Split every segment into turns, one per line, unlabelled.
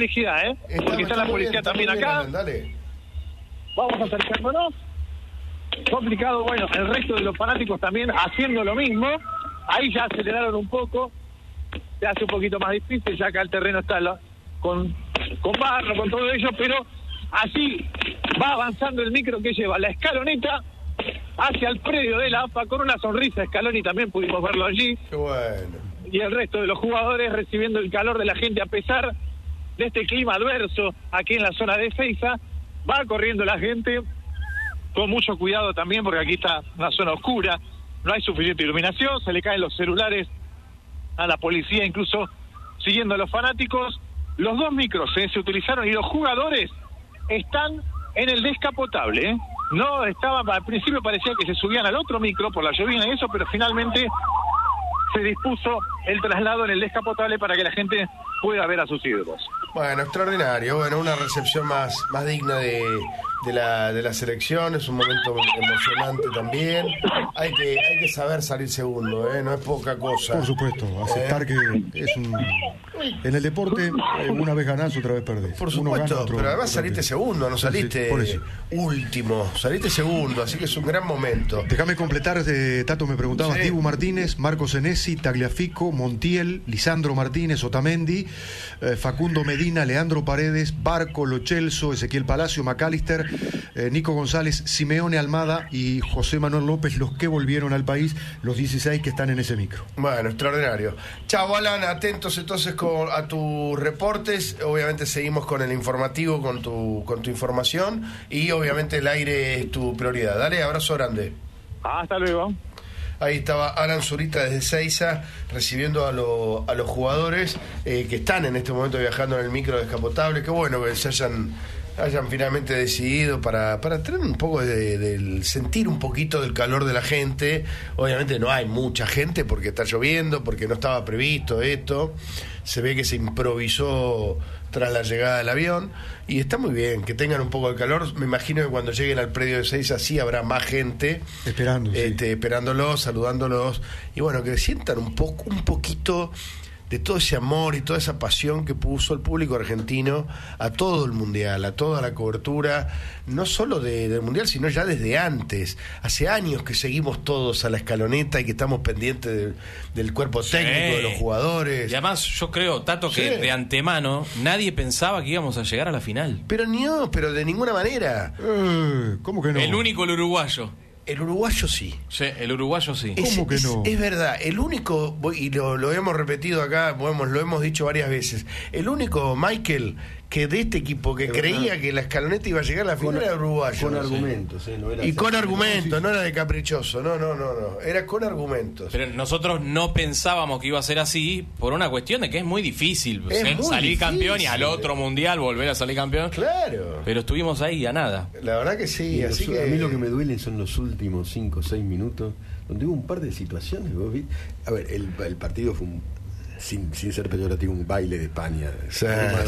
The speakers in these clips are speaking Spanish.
complejidad, porque está la policía también acá.
Dale.
Vamos acercándonos. Complicado, bueno, el resto de los fanáticos también haciendo lo mismo. Ahí ya aceleraron un poco. Se hace un poquito más difícil, ya acá el terreno está con barro, con todo ello, pero así va avanzando el micro que lleva la escaloneta hacia el predio de la AFA con una sonrisa. Scaloni también pudimos verlo allí.
Qué bueno.
Y el resto de los jugadores recibiendo el calor de la gente a pesar de este clima adverso aquí en la zona de Ezeiza. Va corriendo la gente con mucho cuidado también, porque aquí está una zona oscura, no hay suficiente iluminación, se le caen los celulares a la policía, incluso siguiendo a los fanáticos. Los dos micros se utilizaron y los jugadores están en el descapotable, No estaban, al principio parecía que se subían al otro micro por la llovina y eso, pero finalmente se dispuso el traslado en el descapotable para que la gente pueda ver a sus ídolos.
Bueno, extraordinario. Bueno, una recepción más digna de la selección. Es un momento emocionante también. Hay que saber salir segundo, no es poca cosa.
Por supuesto, aceptar que es un... En el deporte, una vez ganás, otra vez perdés.
Por supuesto, pero además saliste segundo, no saliste último, saliste segundo, así que es un gran momento.
Déjame completar, Tato, me preguntabas,
Sí.
Dibu Martínez, Marco Senesi, Tagliafico, Montiel, Lisandro Martínez, Otamendi, Facundo Medina, Leandro Paredes, Barco, Lo Celso, Ezequiel Palacio, McAllister, Nico González, Simeone Almada y José Manuel López, los que volvieron al país, los 16 que están en ese micro.
Bueno, extraordinario. Chao, Alan, atentos entonces a tus reportes. Obviamente seguimos con el informativo, con tu información, y obviamente el aire es tu prioridad. Dale, abrazo grande.
Hasta luego.
Ahí estaba Alan Zurita desde Ezeiza recibiendo a los jugadores que están en este momento viajando en el micro descapotable. Qué bueno que se hayan finalmente decidido para tener un poco del sentir un poquito del calor de la gente. Obviamente no hay mucha gente porque está lloviendo, porque no estaba previsto esto. Se ve que se improvisó tras la llegada del avión y está muy bien que tengan un poco de calor. Me imagino que cuando lleguen al predio de Ezeiza sí habrá más gente esperándolos, saludándolos, y bueno, que sientan un poquito de todo ese amor y toda esa pasión que puso el público argentino a todo el Mundial, a toda la cobertura, no solo del Mundial, sino ya desde antes. Hace años que seguimos todos a la escaloneta y que estamos pendientes del cuerpo técnico, de los jugadores.
Y además yo creo, Tato, que de antemano nadie pensaba que íbamos a llegar a la final.
Pero de ninguna manera.
¿Cómo que no?
El único, el uruguayo.
El uruguayo sí.
Sí, el uruguayo sí.
¿Cómo que no?
Es verdad, el único, y lo hemos repetido acá, lo hemos dicho varias veces, el único, Michael, que de este equipo que creía que la escaloneta iba a llegar a la final era uruguayo.
Con argumentos, no era
y con argumentos, no era de caprichoso, no, era con argumentos.
Pero nosotros no pensábamos que iba a ser así por una cuestión de que es muy difícil salir campeón y al otro mundial volver a salir campeón.
Claro.
Pero estuvimos ahí a nada.
La verdad que sí, así que...
A mí lo que me duelen son los últimos 5 o 6 minutos, donde hubo un par de situaciones. ¿Vos viste? A ver, el partido fue sin ser peyorativo, un baile de España.
Sí.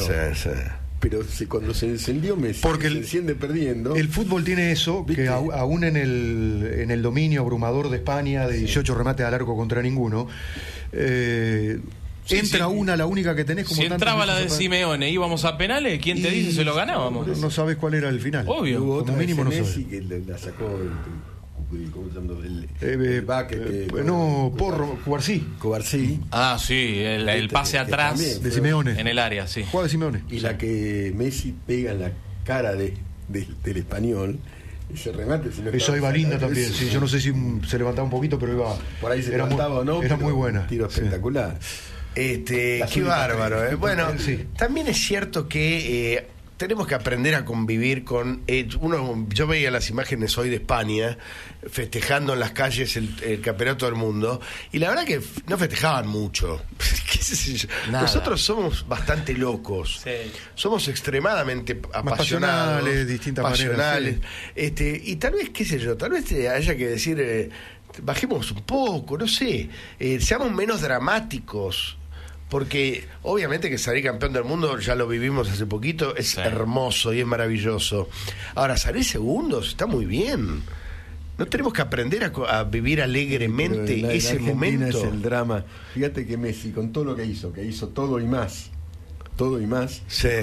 Pero cuando se encendió Messi,
porque
se enciende perdiendo.
El fútbol tiene eso, ¿viste? Que aún en el dominio abrumador de España, de 18 remates al arco contra ninguno, entra la única que tenés. Como
si entraba la de Simeone, íbamos a penales, ¿quién te dice se lo ganábamos?
No sabes cuál era el final.
Obvio.
Hubo otra
como mínimo no
Messi
sabes.
que la sacó ¿cómo se llama? Cubarsí.
Ah, sí, el pase atrás
también,
de Simeone.
en el área, sí.
Juega de Simeone.
Y la que Messi pega en la cara del español, ese remate.
Eso iba linda también. Sí, yo no sé si se levantaba un poquito, pero iba.
Por ahí se levantaba o no.
Era muy buena.
Un tiro espectacular.
Qué bárbaro. Bueno, también es cierto que tenemos que aprender a convivir con yo veía las imágenes hoy de España festejando en las calles el campeonato del mundo, y la verdad que no festejaban mucho. Nosotros somos bastante locos, somos extremadamente apasionados,
de distintas maneras,
y tal vez, qué sé yo, tal vez haya que decir, bajemos un poco, no sé, seamos menos dramáticos. Porque obviamente que salir campeón del mundo, ya lo vivimos hace poquito, es hermoso y es maravilloso. Ahora, salir segundos está muy bien. No tenemos que aprender a vivir alegremente ese momento.
Es el drama. Fíjate que Messi, con todo lo que hizo todo y más, sí.